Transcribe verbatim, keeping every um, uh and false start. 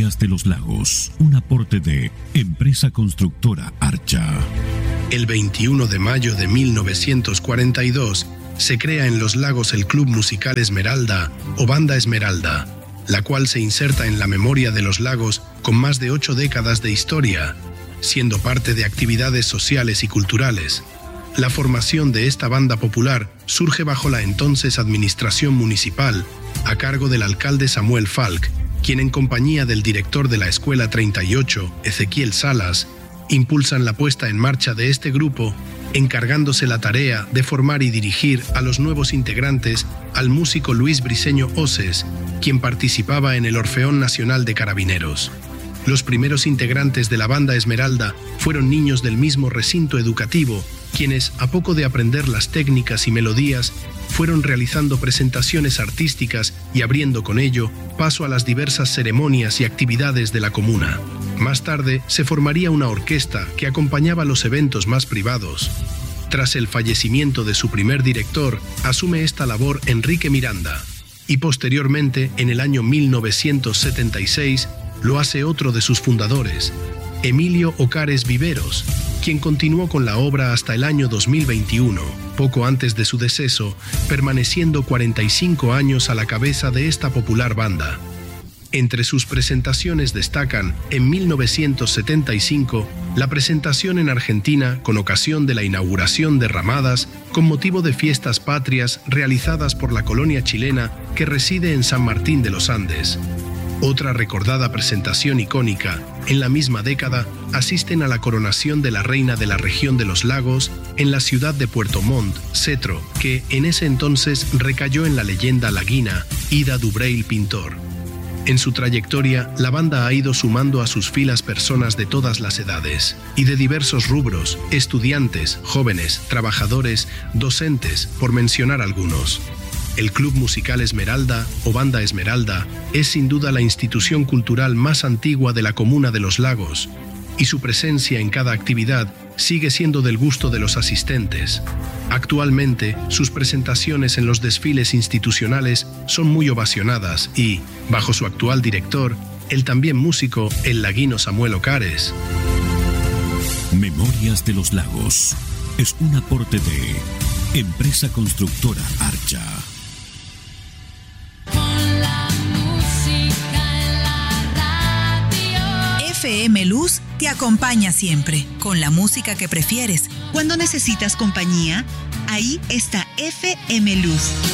Memorias de los Lagos, un aporte de Empresa Constructora Archa. El veintiuno de mayo de mil novecientos cuarenta y dos se crea en Los Lagos el Club Musical Esmeralda o Banda Esmeralda, la cual se inserta en la memoria de Los Lagos con más de ocho décadas de historia, siendo parte de actividades sociales y culturales. La formación de esta banda popular surge bajo la entonces administración municipal, a cargo del alcalde Samuel Falk, quien en compañía del director de la Escuela treinta y ocho, Ezequiel Salas, impulsan la puesta en marcha de este grupo, encargándose la tarea de formar y dirigir a los nuevos integrantes al músico Luis Briceño Oses, quien participaba en el Orfeón Nacional de Carabineros. Los primeros integrantes de la Banda Esmeralda fueron niños del mismo recinto educativo, quienes, a poco de aprender las técnicas y melodías, fueron realizando presentaciones artísticas y abriendo con ello paso a las diversas ceremonias y actividades de la comuna. Más tarde se formaría una orquesta que acompañaba los eventos más privados. Tras el fallecimiento de su primer director, asume esta labor Enrique Miranda, y posteriormente, en el año mil novecientos setenta y seis, lo hace otro de sus fundadores, Emilio Ocares Viveros, quien continuó con la obra hasta el año dos mil veintiuno, poco antes de su deceso, permaneciendo cuarenta y cinco años a la cabeza de esta popular banda. Entre sus presentaciones destacan, en mil novecientos setenta y cinco, la presentación en Argentina con ocasión de la inauguración de Ramadas con motivo de fiestas patrias realizadas por la colonia chilena que reside en San Martín de los Andes. Otra recordada presentación icónica, en la misma década, asisten a la coronación de la reina de la región de los lagos en la ciudad de Puerto Montt, Cetro, que en ese entonces recayó en la leyenda laguina Ida Dubreil Pintor. En su trayectoria, la banda ha ido sumando a sus filas personas de todas las edades y de diversos rubros, estudiantes, jóvenes, trabajadores, docentes, por mencionar algunos. El Club Musical Esmeralda o Banda Esmeralda es sin duda la institución cultural más antigua de la comuna de Los Lagos, y su presencia en cada actividad sigue siendo del gusto de los asistentes. Actualmente, sus presentaciones en los desfiles institucionales son muy ovacionadas y, bajo su actual director, el también músico el laguino Samuel Ocares. Memorias de los Lagos es un aporte de Empresa Constructora Archa. F M Luz te acompaña siempre, con la música que prefieres. Cuando necesitas compañía, ahí está F M Luz.